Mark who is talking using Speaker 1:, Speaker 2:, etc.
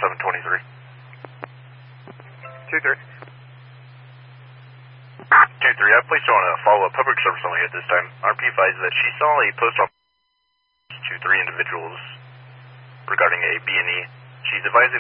Speaker 1: 723.
Speaker 2: 2-3.
Speaker 1: 2-3, I placed on a follow-up public service only at this time. RP advised that she saw a post on to 3 individuals regarding a B&E. She's advising